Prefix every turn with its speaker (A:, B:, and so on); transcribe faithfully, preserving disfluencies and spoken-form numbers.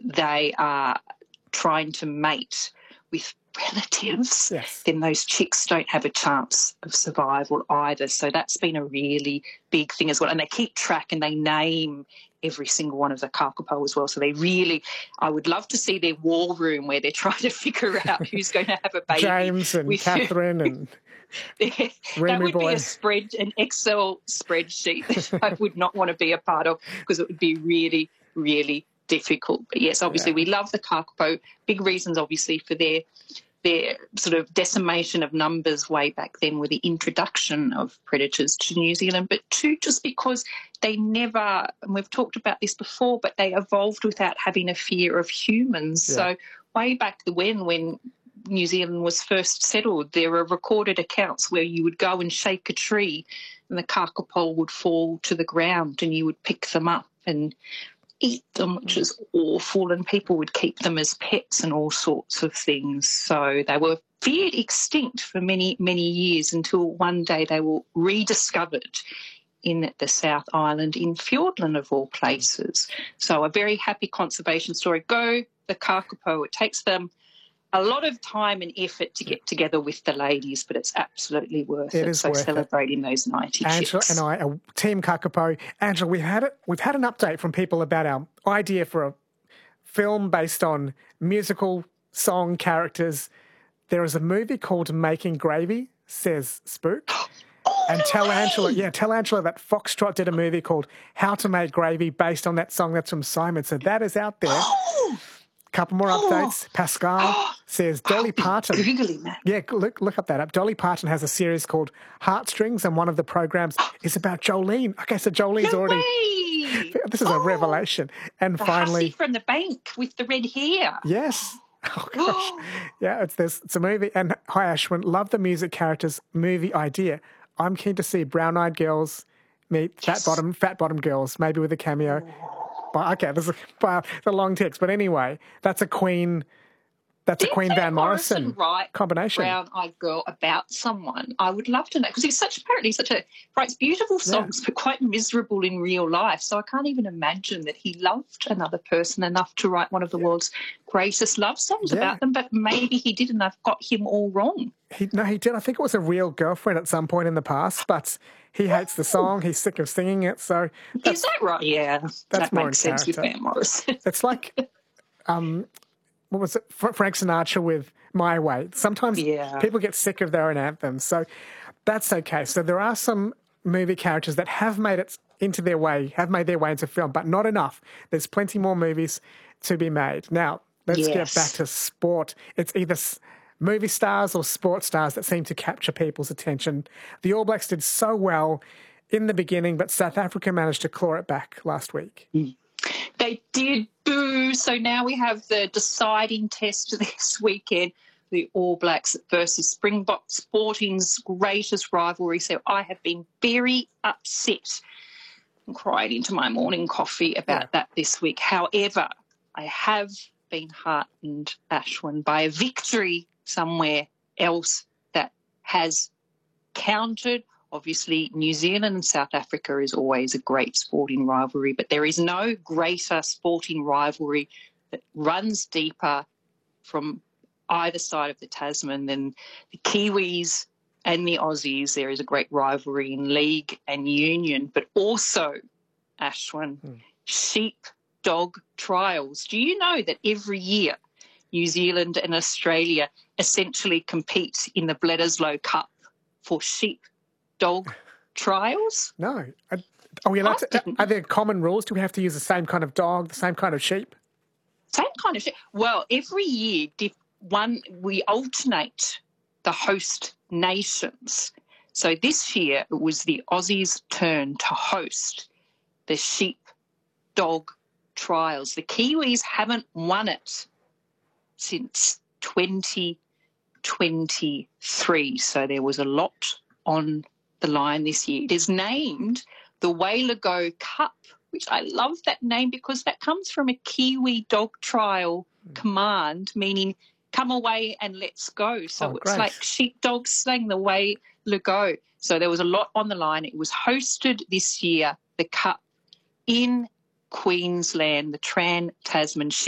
A: they are trying to mate with relatives,
B: yes.
A: then those chicks don't have a chance of survival either. So that's been a really big thing as well. And they keep track and they name every single one of the kakapo as well. So they really, I would love to see their war room where they're trying to figure out who's going to have a baby.
B: James and
A: with
B: Catherine and
A: that would
B: boy.
A: be a spread, an Excel spreadsheet that I would not want to be a part of because it would be really, really difficult. But yes, obviously
B: yeah.
A: we love the kakapo. Big reasons obviously for their their sort of decimation of numbers way back then were the introduction of predators to New Zealand, but two, just because they never, and we've talked about this before, but they evolved without having a fear of humans.
B: Yeah.
A: So way back when, when New Zealand was first settled, there are recorded accounts where you would go and shake a tree and the kakapo would fall to the ground and you would pick them up and eat them, which is awful, and people would keep them as pets and all sorts of things. So they were feared extinct for many, many years until one day they were rediscovered in the South Island in Fiordland, of all places. So a very happy conservation story. Go the kakapo. It takes them a lot of time and effort to get together with the ladies, but it's absolutely worth it.
B: It is
A: so
B: worth
A: celebrating
B: it.
A: those ninety
B: Angela
A: chicks.
B: and I are Team Kakapo. Angela, we've had it. We've had an update from people about our idea for a film based on musical song characters. There is a movie called Making Gravy, says Spook.
A: Oh,
B: and
A: no
B: tell
A: way.
B: Angela, yeah, tell Angela that Foxtrot did a movie called How to Make Gravy based on that song that's from Simon. So that is out there.
A: Oh.
B: Couple more updates. Pascal says Dolly Parton.
A: Googling that.
B: Yeah, look look up that up. Dolly Parton has a series called Heartstrings, and one of the programs is about Jolene. Okay, so Jolene's
A: No
B: already.
A: way.
B: This is
A: oh,
B: a revelation. And
A: the
B: finally,
A: hussy from the bank with the red hair.
B: yes. Oh gosh, yeah. It's this. It's a movie. And hi Ashwin, love the music characters movie idea. I'm keen to see Brown Eyed Girls meet
A: Yes.
B: Fat Bottom Fat Bottom Girls, maybe with a cameo. But okay, this is a, a long text, but anyway, that's a Queen. That's
A: Did
B: a Queen
A: Van
B: Van Morrison,
A: Morrison write
B: combination.
A: Brown-Eyed Girl about someone? I would love to know because he's such apparently such a writes beautiful songs, yeah. but quite miserable in real life. So I can't even imagine that he loved another person enough to write one of the yeah. world's greatest love songs yeah. about them. But maybe he did, and I've got him all wrong.
B: He, no, he did. I think it was a real girlfriend at some point in the past, but he hates the song. He's sick of singing it. So
A: is that right? Yeah,
B: that's
A: that
B: more
A: makes sense
B: character.
A: with Van Morrison.
B: It's like. Um, What was it? Frank Sinatra with My Way. Sometimes
A: yeah.
B: people get sick of their own anthems. So that's okay. So there are some movie characters that have made it into their way, have made their way into film, but not enough. There's plenty more movies to be made. Now, let's
A: yes.
B: get back to sport. It's either movie stars or sports stars that seem to capture people's attention. The All Blacks did so well in the beginning, but South Africa managed to claw it back last week.
A: Mm. They did, boo. So now we have the deciding test this weekend, the All Blacks versus Springbok, Sporting's greatest rivalry. So I have been very upset and cried into my morning coffee about yeah. that this week. However, I have been heartened, Ashwin, by a victory somewhere else that has countered. Obviously, New Zealand and South Africa is always a great sporting rivalry, but there is no greater sporting rivalry that runs deeper from either side of the Tasman than the Kiwis and the Aussies. There is a great rivalry in league and union, but also, Ashwin, hmm. sheep-dog trials. Do you know that every year New Zealand and Australia essentially compete in the Bledisloe Cup for sheep dog trials?
B: No. Are we allowed to, are there common rules? Do we have to use the same kind of dog, the same kind of sheep?
A: Same kind of sheep. Well, every year one we alternate the host nations. So this year it was the Aussies' turn to host the sheep dog trials. The Kiwis haven't won it since twenty twenty-three. So there was a lot on the line this year. It is named the Wailago Cup, which I love that name because that comes from a Kiwi dog trial mm. command, meaning come away and let's go. So
B: oh,
A: it's
B: great.
A: like sheepdogs saying the Wailago. So there was a lot on the line. It was hosted this year, the Cup, in Queensland, the Trans-Tasman